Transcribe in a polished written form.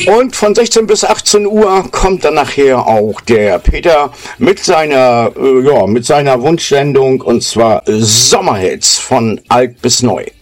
Und von 16 bis 18 Uhr kommt dann nachher auch der Peter mit seiner Wunschsendung, und zwar Sommerhits von alt bis neu.